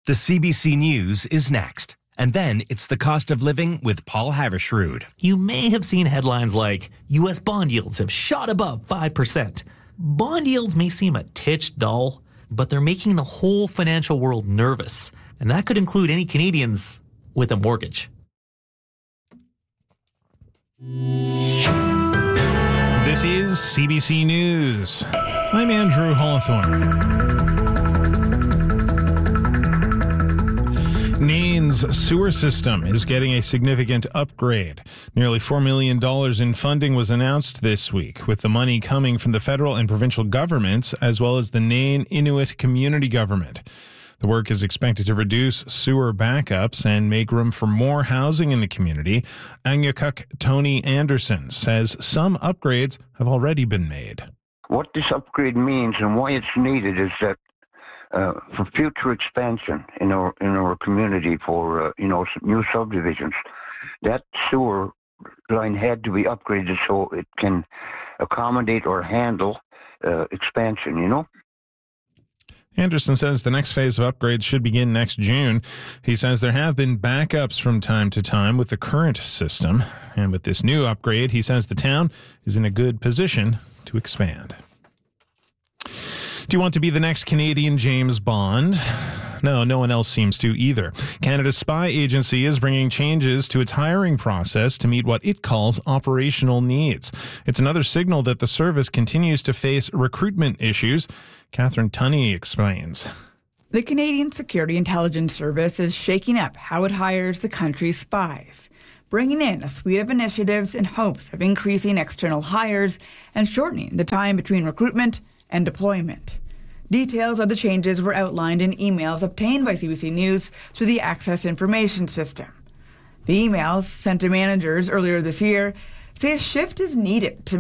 The CBC News is next. And then it's the cost of living with Paul Havershrud. You may have seen headlines like, U.S. bond yields have shot above 5%. Bond yields may seem a titch dull, but they're making the whole financial world nervous. And that could include any Canadians with a mortgage. This is CBC News. I'm Andrew Hawthorne. Nain's sewer system is getting a significant upgrade. Nearly $4 million in funding was announced this week, with the money coming from the federal and provincial governments, as well as the Nain Inuit Community Government. The work is expected to reduce sewer backups and make room for more housing in the community. Anyakuk Tony Anderson says some upgrades have already been made. What this upgrade means and why it's needed is that for future expansion in our community, for new subdivisions, that sewer line had to be upgraded so it can accommodate or handle expansion. Anderson says the next phase of upgrades should begin next June. He says there have been backups from time to time with the current system, and with this new upgrade, he says the town is in a good position to expand. Do you want to be the next Canadian James Bond? No, no one else seems to either. Canada's spy agency is bringing changes to its hiring process to meet what it calls operational needs. It's another signal that the service continues to face recruitment issues. Catherine Tunney explains. The Canadian Security Intelligence Service is shaking up how it hires the country's spies, bringing in a suite of initiatives in hopes of increasing external hires and shortening the time between recruitment and deployment. Details of the changes were outlined in emails obtained by CBC News through the Access Information System. The emails sent to managers earlier this year say a shift is needed to